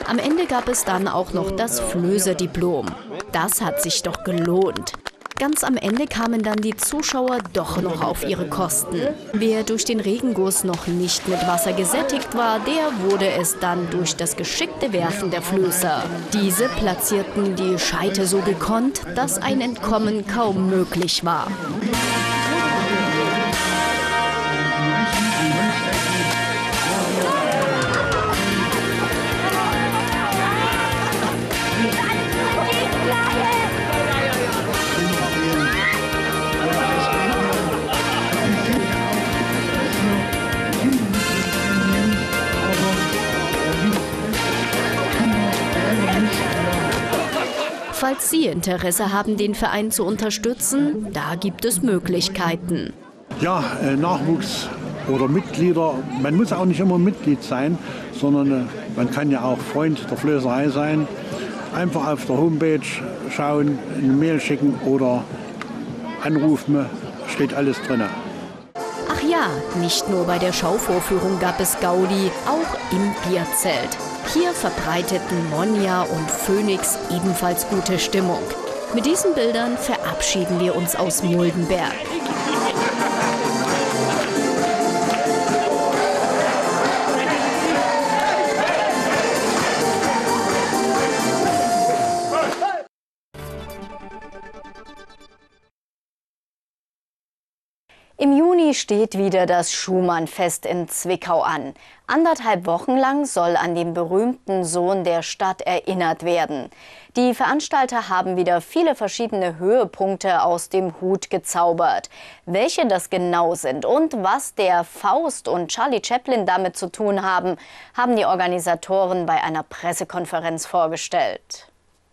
Am Ende gab es dann auch noch das Flößer-Diplom. Das hat sich doch gelohnt. Ganz am Ende kamen dann die Zuschauer doch noch auf ihre Kosten. Wer durch den Regenguss noch nicht mit Wasser gesättigt war, der wurde es dann durch das geschickte Werfen der Flößer. Diese platzierten die Scheite so gekonnt, dass ein Entkommen kaum möglich war. Falls Sie Interesse haben, den Verein zu unterstützen, da gibt es Möglichkeiten. Ja, Nachwuchs oder Mitglieder, man muss auch nicht immer Mitglied sein, sondern man kann ja auch Freund der Flößerei sein. Einfach auf der Homepage schauen, eine Mail schicken oder anrufen, steht alles drin. Ach ja, nicht nur bei der Schauvorführung gab es Gaudi, auch im Bierzelt. Hier verbreiteten Monja und Phoenix ebenfalls gute Stimmung. Mit diesen Bildern verabschieden wir uns aus Muldenberg. Im Juni steht wieder das Schumann-Fest in Zwickau an. 1,5 Wochen lang soll an den berühmten Sohn der Stadt erinnert werden. Die Veranstalter haben wieder viele verschiedene Höhepunkte aus dem Hut gezaubert. Welche das genau sind und was der Faust und Charlie Chaplin damit zu tun haben, haben die Organisatoren bei einer Pressekonferenz vorgestellt.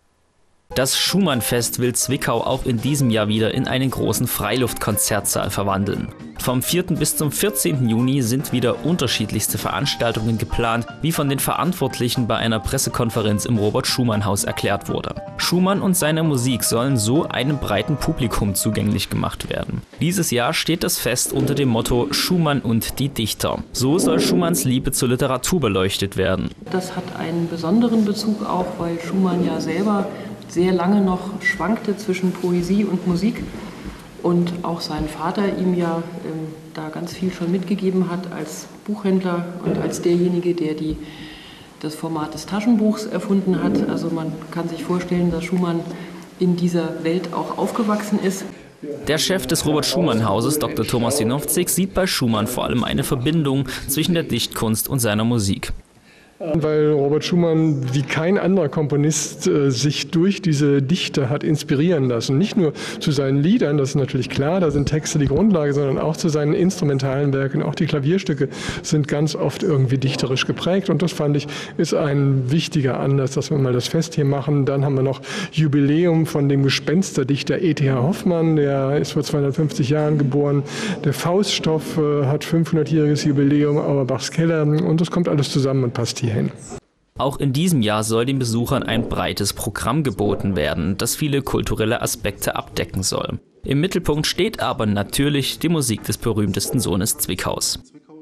Das Schumann-Fest will Zwickau auch in diesem Jahr wieder in einen großen Freiluftkonzertsaal verwandeln. Vom 4. bis zum 14. Juni sind wieder unterschiedlichste Veranstaltungen geplant, wie von den Verantwortlichen bei einer Pressekonferenz im Robert-Schumann-Haus erklärt wurde. Schumann und seine Musik sollen so einem breiten Publikum zugänglich gemacht werden. Dieses Jahr steht das Fest unter dem Motto Schumann und die Dichter. So soll Schumanns Liebe zur Literatur beleuchtet werden. Das hat einen besonderen Bezug auch, weil Schumann ja selber sehr lange noch schwankte zwischen Poesie und Musik und auch sein Vater ihm ja da ganz viel schon mitgegeben hat als Buchhändler und als derjenige, der das Format des Taschenbuchs erfunden hat. Also man kann sich vorstellen, dass Schumann in dieser Welt auch aufgewachsen ist. Der Chef des Robert-Schumann-Hauses, Dr. Thomas Sinowczyk, sieht bei Schumann vor allem eine Verbindung zwischen der Dichtkunst und seiner Musik. Weil Robert Schumann wie kein anderer Komponist sich durch diese Dichter hat inspirieren lassen. Nicht nur zu seinen Liedern, das ist natürlich klar, da sind Texte die Grundlage, sondern auch zu seinen instrumentalen Werken. Auch die Klavierstücke sind ganz oft irgendwie dichterisch geprägt. Und das fand ich, ist ein wichtiger Anlass, dass wir mal das Fest hier machen. Dann haben wir noch Jubiläum von dem Gespensterdichter E.T.H. Hoffmann, der ist vor 250 Jahren geboren. Der Fauststoff hat 500-jähriges Jubiläum, Auerbachs Keller. Und das kommt alles zusammen und passt hierhin. Auch in diesem Jahr soll den Besuchern ein breites Programm geboten werden, das viele kulturelle Aspekte abdecken soll. Im Mittelpunkt steht aber natürlich die Musik des berühmtesten Sohnes Zwickaus.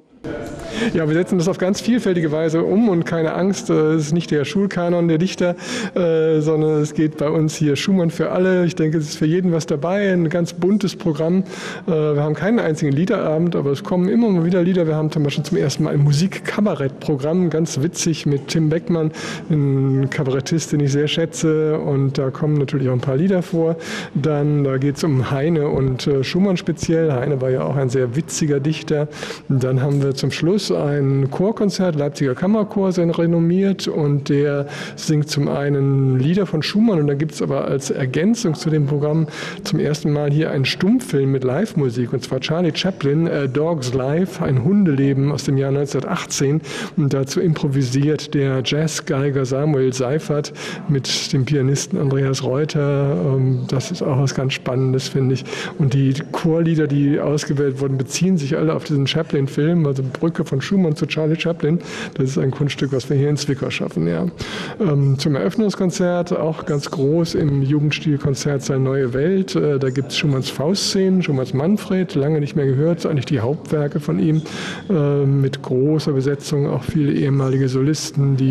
Ja, wir setzen das auf ganz vielfältige Weise um und keine Angst, es ist nicht der Schulkanon der Dichter, sondern es geht bei uns hier Schumann für alle. Ich denke, es ist für jeden was dabei, ein ganz buntes Programm. Wir haben keinen einzigen Liederabend, aber es kommen immer mal wieder Lieder. Wir haben zum Beispiel zum ersten Mal ein Musikkabarettprogramm, ganz witzig mit Tim Beckmann, ein Kabarettist, den ich sehr schätze, und da kommen natürlich auch ein paar Lieder vor. Dann da geht es um Heine und Schumann speziell. Heine war ja auch ein sehr witziger Dichter. Dann haben wir zum Schluss ein Chorkonzert, Leipziger Kammerchor, sehr renommiert, und der singt zum einen Lieder von Schumann, und dann gibt es aber als Ergänzung zu dem Programm zum ersten Mal hier einen Stummfilm mit Live-Musik, und zwar Charlie Chaplin, A Dog's Life, ein Hundeleben aus dem Jahr 1918, und dazu improvisiert der Jazzgeiger Samuel Seifert mit dem Pianisten Andreas Reuter. Das ist auch was ganz Spannendes, finde ich, und die Chorlieder, die ausgewählt wurden, beziehen sich alle auf diesen Chaplin-Film, also Brücke von Schumann zu Charlie Chaplin. Das ist ein Kunststück, was wir hier in Zwickau schaffen. Ja. Zum Eröffnungskonzert, auch ganz groß im Jugendstilkonzertsaal Neue Welt. Da gibt es Schumanns Faustszenen, Schumanns Manfred, lange nicht mehr gehört, das sind eigentlich die Hauptwerke von ihm, mit großer Besetzung, auch viele ehemalige Solisten, die